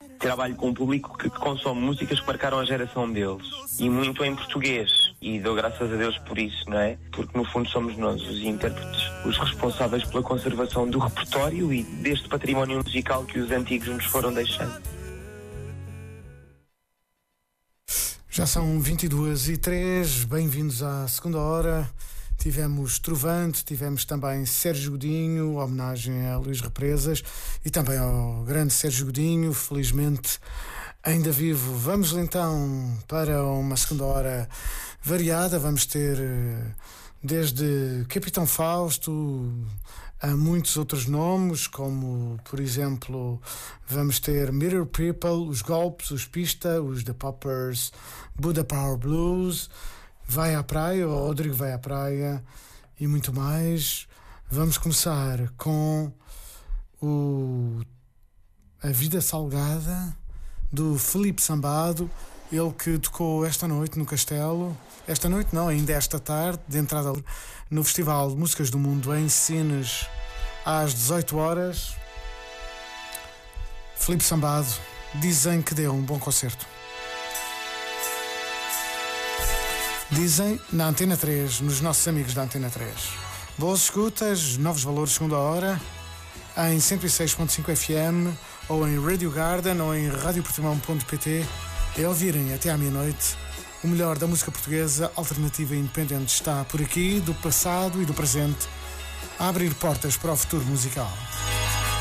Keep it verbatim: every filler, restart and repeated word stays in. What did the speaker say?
Trabalho com um público que consome músicas que marcaram a geração deles. E muito em português. E dou graças a Deus por isso, não é? Porque no fundo somos nós, os intérpretes, os responsáveis pela conservação do repertório e deste património musical que os antigos nos foram deixando. Já são vinte e duas e três, bem-vindos à segunda hora. Tivemos Trovante, tivemos também Sérgio Godinho, homenagem a Luís Represas, e também ao grande Sérgio Godinho, felizmente ainda vivo. Vamos então para uma segunda hora variada. Vamos ter desde Capitão Fausto a muitos outros nomes, como por exemplo vamos ter Mirror People, os Golpes, os Pista, os The Poppers, Buddha Power Blues, Vai à Praia, o Rodrigo Vai à Praia e muito mais. Vamos começar com o A Vida Salgada do Felipe Sambado, ele que tocou esta noite no Castelo, esta noite não, ainda esta tarde, de entrada no Festival de Músicas do Mundo em Sines às dezoito horas. Felipe Sambado, dizem que deu um bom concerto. Dizem na Antena três, nos nossos amigos da Antena três. Boas escutas, novos valores segunda hora, em cento e seis ponto cinco F M, ou em Radio Garden, ou em radio portimão ponto pt. É ouvirem até à meia-noite. O melhor da música portuguesa, alternativa e independente, está por aqui, do passado e do presente, a abrir portas para o futuro musical.